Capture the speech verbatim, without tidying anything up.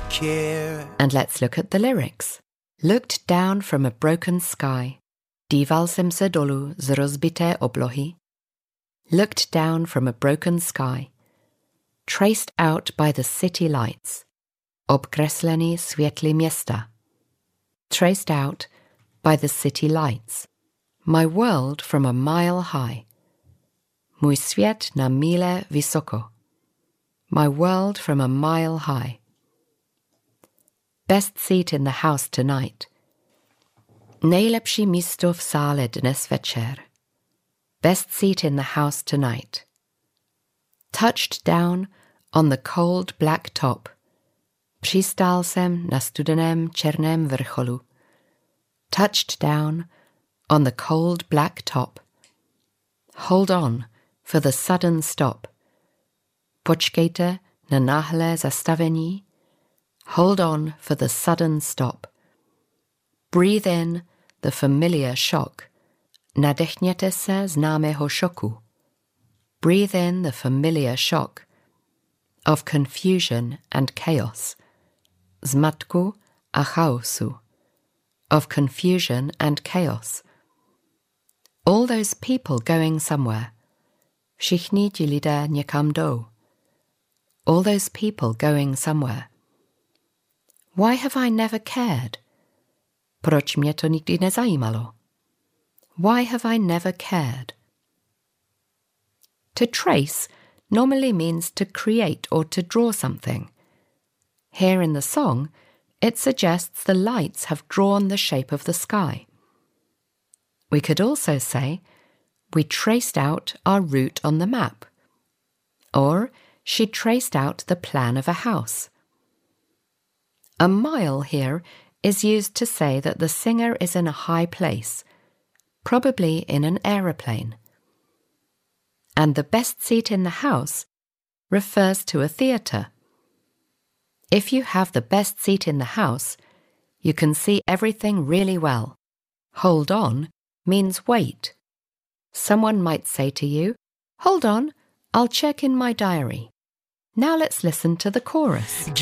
care. And let's look at the lyrics. Looked down from a broken sky. Díval jsem se dolů z rozbité oblohy. Looked down from a broken sky. Traced out by the city lights. Obkreslený světly města. Traced out by the city lights. My world from a mile high. Můj svět na míle vysoko. My world from a mile high. Best seat in the house tonight. Nejlepší místo v sále dnes večer. Best seat in the house tonight. Touched down on the cold black top. Přistál jsem na studeném černém vrcholu. Touched down on the cold black top. Hold on for the sudden stop. Počkejte na náhlé zastavení. Hold on for the sudden stop. Breathe in the familiar shock. Nadechněte se známého šoku. Breathe in the familiar shock of confusion and chaos. Zmatku a chaosu. Of confusion and chaos. All those people going somewhere. Všichni ti lidé někam jdou. All those people going somewhere. Why have I never cared? Proč mě to nikdy nezajímalo? Why have I never cared? To trace normally means to create or to draw something. Here in the song, it suggests the lights have drawn the shape of the sky. We could also say, we traced out our route on the map. Or, she traced out the plan of a house. A mile here is used to say that the singer is in a high place, probably in an aeroplane. And the best seat in the house refers to a theatre. If you have the best seat in the house, you can see everything really well. Hold on means wait. Someone might say to you, hold on, I'll check in my diary. Now let's listen to the chorus.